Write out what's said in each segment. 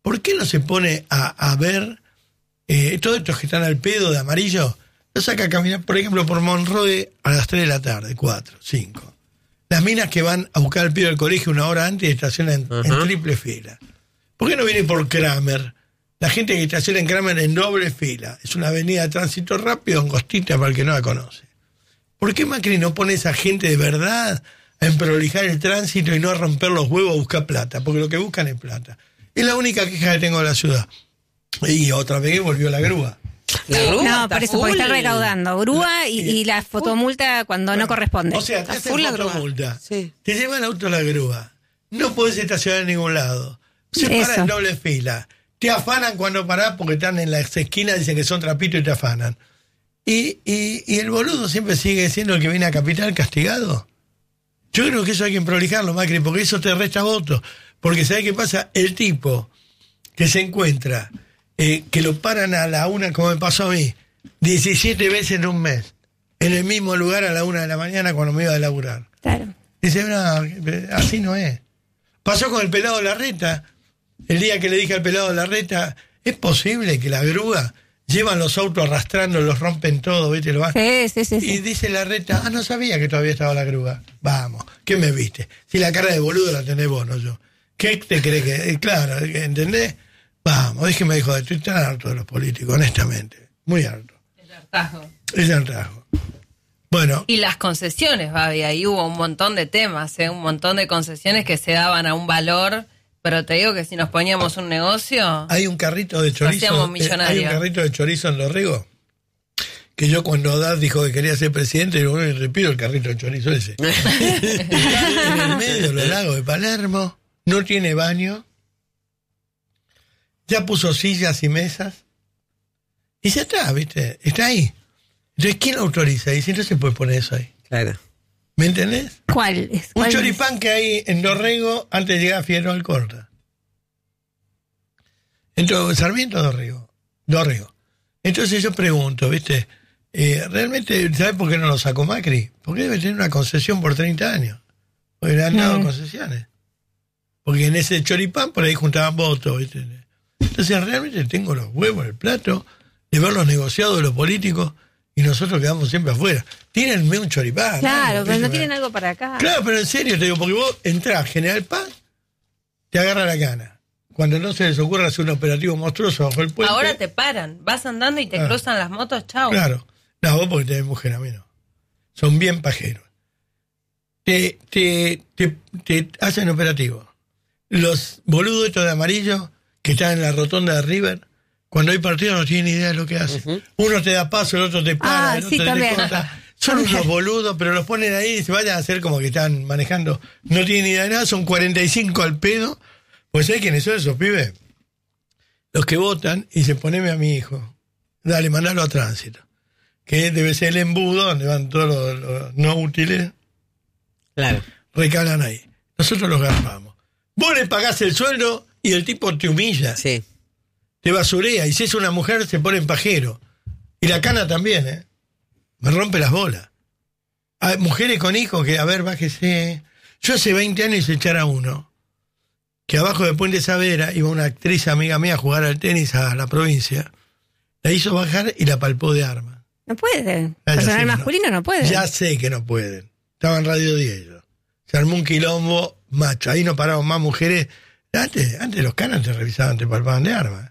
¿por qué no se pone a ver todos estos que están al pedo de amarillo? Los saca a caminar, por ejemplo, por Monroe a las 3 de la tarde, 4, 5. Las minas que van a buscar al pibe del colegio una hora antes y estacionan en triple fila. ¿Por qué no viene por Kramer? La gente que estaciona en Kramer en doble fila. Es una avenida de tránsito rápido, angostita para el que no la conoce. ¿Por qué Macri no pone a esa gente de verdad a emprolijar el tránsito y no a romper los huevos a buscar plata? Porque lo que buscan es plata. Es la única queja que tengo de la ciudad. Y otra vez volvió la grúa. ¿La grúa? No, por eso, porque está recaudando. Grúa y la fotomulta cuando no corresponde. O sea, te hacen la grúa. fotomulta. Sí. Te llevan el auto a la grúa. No podés estacionar en ningún lado. Se paran en doble fila. Te afanan cuando parás porque están en las esquinas, dicen que son trapitos y te afanan. Y el boludo siempre sigue siendo el que viene a Capital castigado. Yo creo que eso hay que prolijarlo, Macri, porque eso te resta votos. Porque ¿sabés qué pasa? El tipo que se encuentra, que lo paran a la 1, como me pasó a mí, 17 veces en un mes, en el mismo lugar a la 1 de la mañana cuando me iba a laburar. Claro. Dice, no, así no es. Pasó con el pelado Larreta. El día que le dije al pelado Larreta, ¿es posible que la grúa llevan los autos arrastrando, los rompen todo, ¿viste? Lo van? Sí. Y dice Larreta, no sabía que todavía estaba la grúa. Vamos, ¿qué me viste? Si la cara de boludo la tenés vos, no yo. ¿Qué te crees que...? Claro, ¿entendés? Vamos, déjeme de joder, estoy tan harto de los políticos, honestamente. Muy harto. Es hartazgo. Bueno. Y las concesiones, Babi, ahí hubo un montón de temas, un montón de concesiones que se daban a un valor, pero te digo que si nos poníamos un negocio... Hay un carrito de chorizo. Hay un carrito de chorizo en Dorrego, que yo cuando Haddad dijo que quería ser presidente, digo, bueno, le pido el carrito de chorizo ese. Está en el medio del lago de Palermo, no tiene baño, ya puso sillas y mesas, y ya está, ¿viste? Está ahí. Entonces, ¿quién lo autoriza? Y si no se puede poner eso ahí. Claro. ¿Me entendés? ¿Cuál es? Un choripán que hay en Dorrego antes de llegar a Fierro Alcorta. Entonces, Sarmiento, Dorrego. Entonces yo pregunto, ¿viste? Realmente, ¿sabes por qué no lo sacó Macri? Porque debe tener una concesión por 30 años. Porque le han dado concesiones. Porque en ese choripán por ahí juntaban votos, ¿viste? Entonces realmente tengo los huevos en el plato de ver los negociados de los políticos y nosotros quedamos siempre afuera. Tírenme un choripán. Claro, pero no tienen algo para acá. Claro, pero en serio te digo, porque vos entrás General Paz, te agarra la cana. Cuando no se les ocurra hacer un operativo monstruoso bajo el puente. Ahora te paran, vas andando y te cruzan las motos, chau. Claro. No, vos porque tenés mujer, a mí no. Son bien pajeros. Te hacen operativo. Los boludos estos de amarillo que están en la rotonda de River, cuando hay partido no tienen idea de lo que hacen. Uno te da paso, el otro te para, el otro te corta. Son unos boludos, pero los ponen ahí y se vayan a hacer como que están manejando. No tienen idea de nada, son 45 al pedo. Pues ¿sabés quiénes son esos pibes? Los que votan y dicen, poneme a mi hijo. Dale, mandalo a tránsito. Que debe ser el embudo donde van todos los no útiles. Claro. Recalan ahí. Nosotros los garpamos. Vos le pagás el sueldo y el tipo te humilla. Sí. Te basurea. Y si es una mujer, se pone en pajero. Y la cana también, ¿eh? Me rompe las bolas. Hay mujeres con hijos que, a ver, bájese. Yo hace 20 años hice echar a uno que abajo de Puente Saavedra iba una actriz amiga mía a jugar al tenis a la provincia. La hizo bajar y la palpó de arma. No puede. Personal masculino no puede. Ya sé que no pueden. Estaba en Radio 10 yo. Se armó un quilombo macho. Ahí no paraban más mujeres. Antes los canas te revisaban, te palpaban de armas.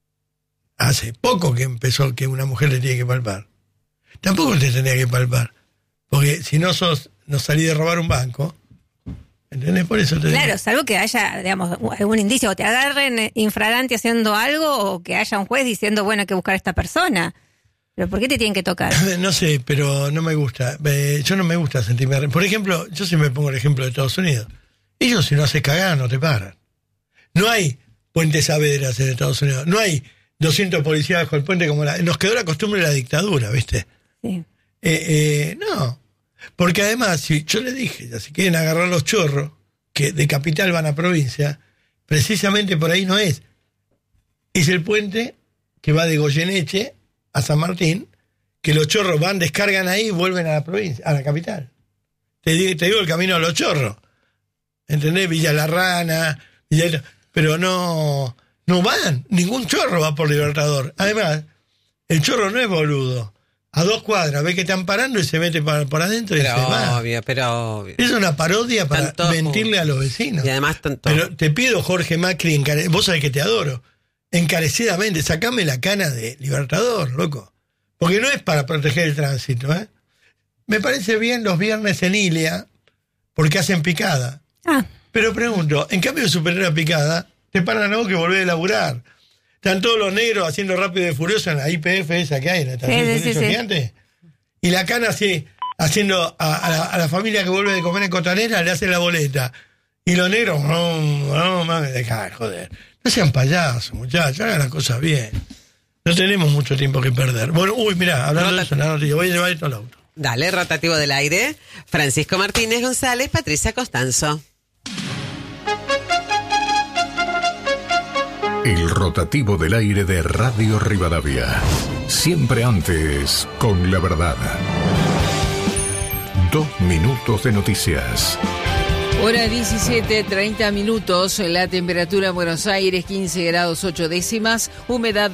Hace poco que empezó que una mujer le tiene que palpar. Tampoco te tenía que palpar. Porque si no salí de robar un banco. ¿Entendés? Por eso te digo. Claro, salvo que haya, digamos, algún indicio, o te agarren infragante haciendo algo, o que haya un juez diciendo, bueno, hay que buscar a esta persona. ¿Pero por qué te tienen que tocar? No sé, pero no me gusta. Yo no me gusta sentirme... Por ejemplo, yo siempre pongo el ejemplo de Estados Unidos. Ellos si no haces cagada no te paran. No hay Puente Saavedra en Estados Unidos. No hay 200 policías bajo el puente como nos quedó la costumbre de la dictadura, ¿viste? Sí. No. Porque además, si yo le dije, ya si quieren agarrar los chorros, que de capital van a provincia, precisamente por ahí no es. Es el puente que va de Goyeneche a San Martín, que los chorros van, descargan ahí y vuelven a la provincia, a la capital. Te digo el camino a los chorros. ¿Entendés? Villa La Rana, pero no No van, ningún chorro va por Libertador. Además, el chorro no es boludo. A 2 cuadras ve que están parando y se mete por adentro y se va. Pero obvio. Es una parodia para mentirle a los vecinos. Y además tanto. Pero te pido, Jorge Macri, vos sabés que te adoro, encarecidamente, sacame la cana de Libertador, loco. Porque no es para proteger el tránsito, ¿eh? Me parece bien los viernes en Ilia, porque hacen picada. Pero pregunto, en cambio de superar a picada, te paran a vos que volvés a laburar. Están todos los negros haciendo Rápido y Furioso en la IPF esa que hay, en la estación gigante. Y la cana así, haciendo a la familia que vuelve de comer en Costanera, le hacen la boleta. Y los negros, no mames, dejá, joder. No sean payasos, muchachos, hagan las cosas bien. No tenemos mucho tiempo que perder. Bueno, mirá, hablando de eso, la noticia, voy a llevar esto al auto. Dale, rotativo del aire. Francisco Martínez González, Patricia Costanzo. El rotativo del aire de Radio Rivadavia. Siempre antes, con la verdad. 2 minutos de noticias. Hora 17:30 minutos. La temperatura en Buenos Aires 15 grados 8 décimas. Humedad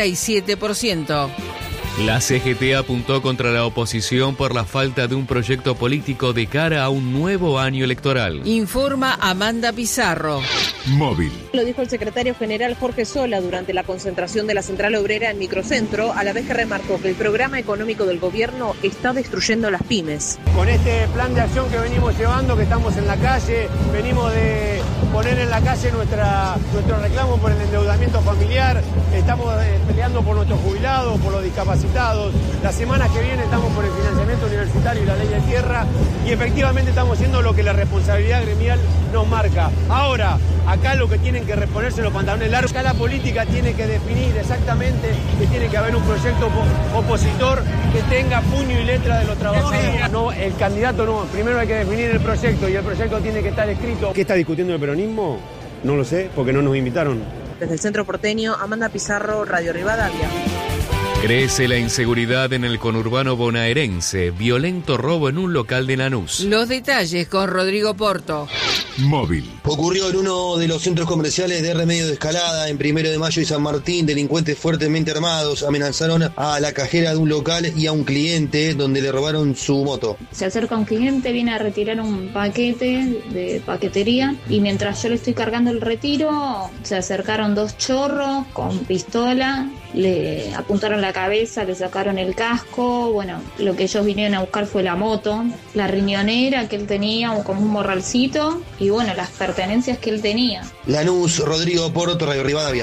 87%. La CGT apuntó contra la oposición por la falta de un proyecto político de cara a un nuevo año electoral. Informa Amanda Pizarro. Móvil. Lo dijo el secretario general Jorge Sola durante la concentración de la Central Obrera en Microcentro, a la vez que remarcó que el programa económico del gobierno está destruyendo las pymes. Con este plan de acción que venimos llevando, que estamos en la calle, venimos de poner en la calle nuestro reclamo por el endeudamiento familiar, estamos peleando por nuestros jubilados, por los discapacitados. La semana que viene estamos por el financiamiento universitario y la ley de tierra, y efectivamente estamos haciendo lo que la responsabilidad gremial nos marca. Ahora, acá lo que tienen que reponerse los pantalones largos, acá la política tiene que definir exactamente que tiene que haber un proyecto opositor que tenga puño y letra de los trabajadores. No, el candidato no, primero hay que definir el proyecto y el proyecto tiene que estar escrito. ¿Qué está discutiendo el peronismo? No lo sé, porque no nos invitaron. Desde el Centro Porteño, Amanda Pizarro, Radio Rivadavia. Crece la inseguridad en el conurbano bonaerense. Violento robo en un local de Lanús. Los detalles con Rodrigo Porto. Móvil. Ocurrió en uno de los centros comerciales de Remedio de Escalada, en 1 de Mayo y San Martín. Delincuentes fuertemente armados amenazaron a la cajera de un local y a un cliente, donde le robaron su moto. Se acerca un cliente, viene a retirar un paquete de paquetería, y mientras yo le estoy cargando el retiro, se acercaron 2 chorros con pistola, le apuntaron la cabeza, le sacaron el casco. Bueno, lo que ellos vinieron a buscar fue la moto, la riñonera que él tenía, como un morralcito, y bueno, las pertenencias que él tenía. Lanús, Rodrigo Porto, Radio Rivadavia.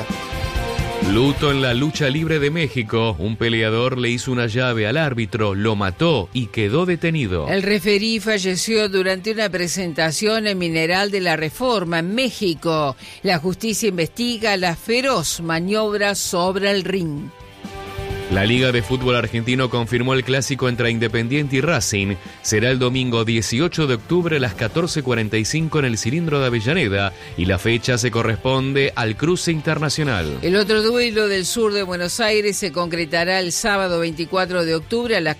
Luto en la lucha libre de México. Un peleador le hizo una llave al árbitro, lo mató y quedó detenido. El referí falleció durante una presentación en Mineral de la Reforma, en México. La justicia investiga la feroz maniobra sobre el ring. La Liga de Fútbol Argentino confirmó el clásico entre Independiente y Racing. Será el domingo 18 de octubre a las 14:45 en el Cilindro de Avellaneda, y la fecha se corresponde al cruce internacional. El otro duelo del sur de Buenos Aires se concretará el sábado 24 de octubre a las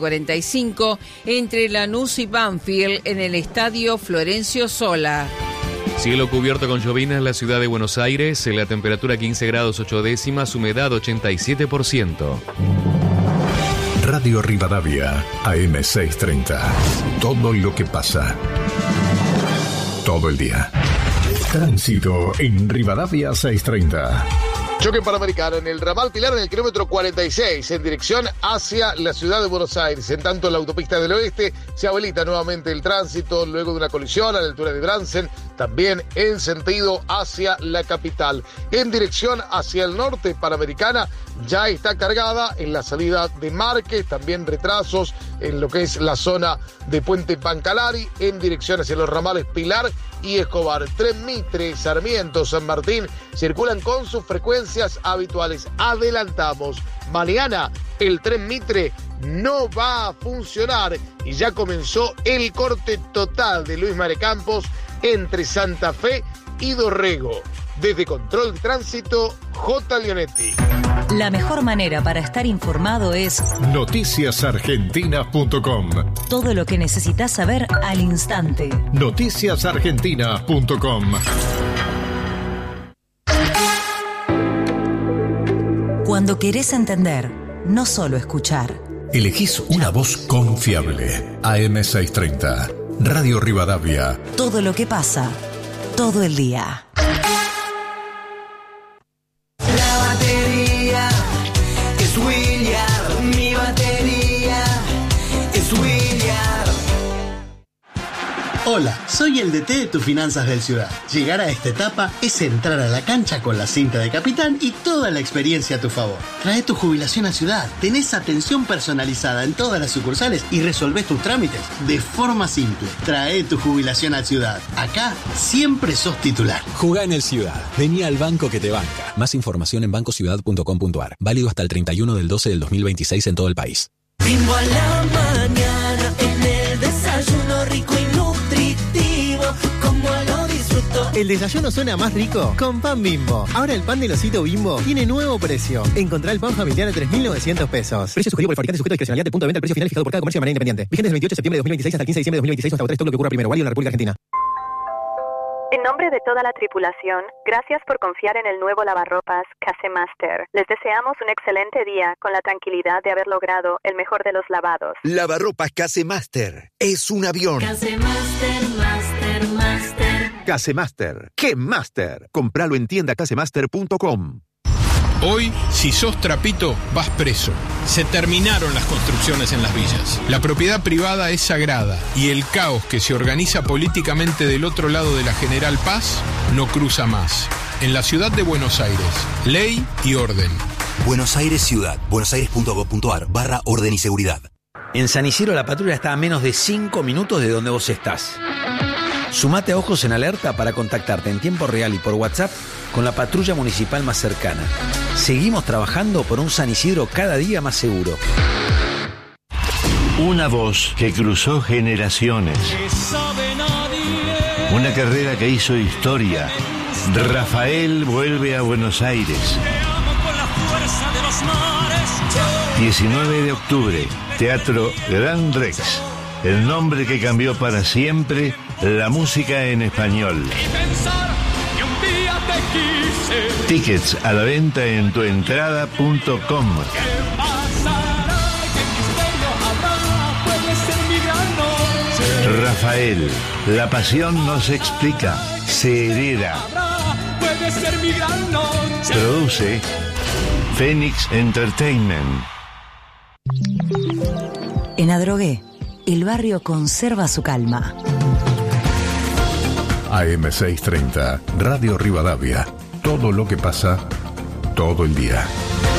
14:45 entre Lanús y Banfield en el Estadio Florencio Sola. Cielo cubierto con lloviznas en la ciudad de Buenos Aires, la temperatura 15 grados 8 décimas, humedad 87%. Radio Rivadavia, AM630. Todo lo que pasa. Todo el día. Tránsito en Rivadavia 630. Choque Panamericano en el ramal Pilar en el kilómetro 46 en dirección hacia la ciudad de Buenos Aires. En tanto, en la autopista del oeste se habilita nuevamente el tránsito luego de una colisión a la altura de Bransen, también en sentido hacia la capital. En dirección hacia el norte, Panamericana ya está cargada en la salida de Márquez, también retrasos en lo que es la zona de Puente Pancalari, en dirección hacia los ramales Pilar y Escobar. Tren Mitre, Sarmiento, San Martín circulan con sus frecuencias habituales. Adelantamos, mañana el Tren Mitre no va a funcionar y ya comenzó el corte total de Luis María Campos entre Santa Fe y Dorrego. Desde Control de Tránsito, J. Leonetti. La mejor manera para estar informado es noticiasargentinas.com. Todo lo que necesitas saber al instante. Noticiasargentinas.com. Cuando querés entender, no solo escuchar. Elegís una voz confiable. AM630. Radio Rivadavia. Todo lo que pasa, todo el día. La batería es Williard. Mi batería es Williard. Hola, soy el DT de tus finanzas del Ciudad. Llegar a esta etapa es entrar a la cancha con la cinta de capitán y toda la experiencia a tu favor. Trae tu jubilación a Ciudad, tenés atención personalizada en todas las sucursales y resolvés tus trámites de forma simple. Trae tu jubilación a Ciudad. Acá siempre sos titular. Jugá en el Ciudad. Vení al banco que te banca. Más información en bancociudad.com.ar. Válido hasta el 31 del 12 del 2026 en todo el país. Bimbo a la mañana, en el desayuno rico y nutritivo, como lo disfruto. El desayuno suena más rico con pan Bimbo. Ahora el pan del osito Bimbo tiene nuevo precio. Encontrá el pan familiar a 3.900 pesos. Precio sugerido por el fabricante sujeto a discrecionalidad de punto de venta al precio final fijado por cada comercio de manera independiente. Vigente del 28 de septiembre de 2026 hasta el 15 de diciembre de 2026 hasta agotar stock lo que ocurra primero. Válido en la República Argentina. En nombre de toda la tripulación, gracias por confiar en el nuevo lavarropas Casemaster. Les deseamos un excelente día con la tranquilidad de haber logrado el mejor de los lavados. Lavarropas Casemaster es un avión. Casemaster, Master, Master. Casemaster, ¡qué Master! Compralo en tiendacasemaster.com. Hoy, si sos trapito, vas preso. Se terminaron las construcciones en las villas. La propiedad privada es sagrada y el caos que se organiza políticamente del otro lado de la General Paz no cruza más. En la ciudad de Buenos Aires, ley y orden. Buenos Aires Ciudad, buenosaires.gov.ar/orden y seguridad. En San Isidro la patrulla está a menos de 5 minutos de donde vos estás. Sumate a Ojos en Alerta para contactarte en tiempo real y por WhatsApp con la patrulla municipal más cercana. Seguimos trabajando por un San Isidro cada día más seguro. Una voz que cruzó generaciones. Una carrera que hizo historia. Rafael vuelve a Buenos Aires. 19 de octubre, Teatro Gran Rex. El nombre que cambió para siempre la música en español. Tickets a la venta en tuentrada.com. Rafael, la pasión no se explica, se hereda. Produce Phoenix Entertainment. En Adrogué, el barrio conserva su calma. AM630, Radio Rivadavia. Todo lo que pasa, todo el día.